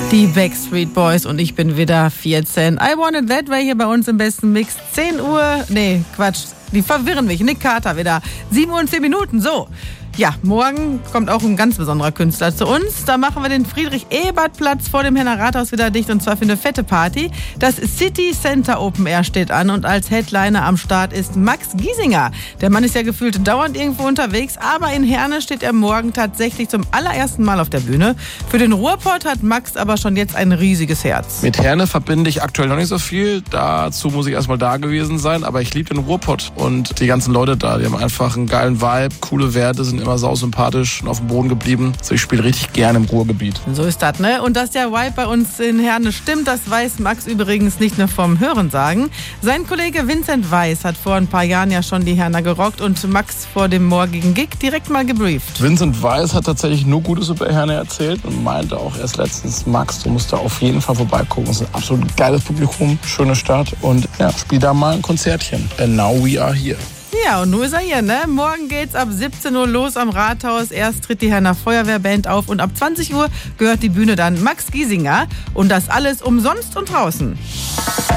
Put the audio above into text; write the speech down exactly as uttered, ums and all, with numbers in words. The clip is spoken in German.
Die Backstreet Boys und ich bin wieder vierzehn. I Want It That Way hier bei uns im besten Mix. zehn Uhr, nee, Quatsch, die verwirren mich. Nick Carter wieder. sieben Uhr und zehn Minuten, so. Ja, morgen kommt auch ein ganz besonderer Künstler zu uns. Da machen wir den Friedrich-Ebert-Platz vor dem Henner Rathaus wieder dicht und zwar für eine fette Party. Das City Center Open Air steht an und als Headliner am Start ist Max Giesinger. Der Mann ist ja gefühlt dauernd irgendwo unterwegs, aber in Herne steht er morgen tatsächlich zum allerersten Mal auf der Bühne. Für den Ruhrpott hat Max aber schon jetzt ein riesiges Herz. Mit Herne verbinde ich aktuell noch nicht so viel. Dazu muss ich erstmal da gewesen sein, aber ich liebe den Ruhrpott und die ganzen Leute da. Die haben einfach einen geilen Vibe, coole Werte, sind immer sau sympathisch und auf dem Boden geblieben. Also ich spiele richtig gerne im Ruhrgebiet. So ist das, ne? Und dass der Vibe bei uns in Herne stimmt, das weiß Max übrigens nicht nur vom Hörensagen. Sein Kollege Vincent Weiss hat vor ein paar Jahren ja schon die Herner gerockt und Max vor dem morgigen Gig direkt mal gebrieft. Vincent Weiss hat tatsächlich nur Gutes über Herne erzählt und meinte auch erst letztens, Max, du musst da auf jeden Fall vorbeigucken. Es ist ein absolut geiles Publikum, schöne Stadt und ja, spiel da mal ein Konzertchen. And now we are here. Ja, und nun ist er hier, ne? Morgen geht's ab siebzehn Uhr los am Rathaus. Erst tritt die Herner Feuerwehrband auf und ab zwanzig Uhr gehört die Bühne dann Max Giesinger. Und das alles umsonst und draußen.